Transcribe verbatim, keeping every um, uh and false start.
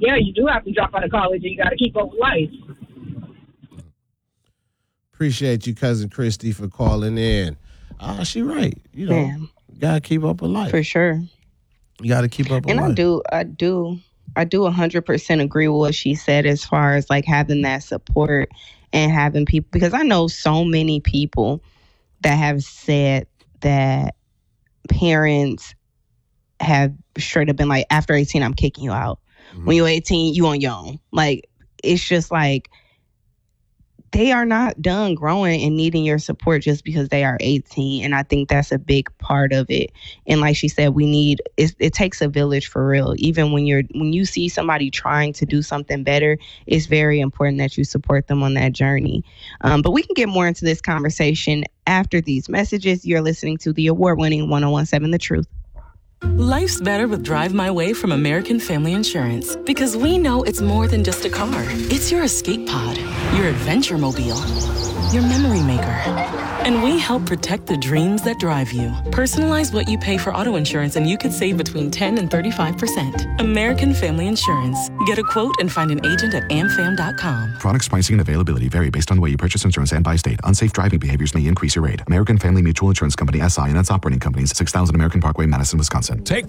yeah, you do have to drop out of college and you got to keep up with life. Appreciate you, Cousin Christy, for calling in. Ah, uh, she right. You know, Man. you gotta keep up with life. For sure. You gotta keep up with and life. And I do, I do, I do one hundred percent agree with what she said as far as like having that support and having people, because I know so many people that have said that parents have straight up been like, after eighteen, I'm kicking you out. Mm-hmm. When you're eighteen, you on your own. Like, it's just like, they are not done growing and needing your support just because they are eighteen. And I think that's a big part of it. And like she said, we need, it, it takes a village for real. Even when you're, when you see somebody trying to do something better, it's very important that you support them on that journey. Um, but we can get more into this conversation after these messages. You're listening to the award-winning one oh one seven The Truth. Life's better with Drive My Way from American Family Insurance, because we know it's more than just a car. It's your escape pod, your adventure mobile, your memory maker. And we help protect the dreams that drive you. Personalize what you pay for auto insurance and you could save between ten and thirty-five percent. American Family Insurance. Get a quote and find an agent at am fam dot com. Products, pricing, and availability vary based on the way you purchase insurance and by state. Unsafe driving behaviors may increase your rate. American Family Mutual Insurance Company, S I and its operating companies, six thousand American Parkway, Madison, Wisconsin. Take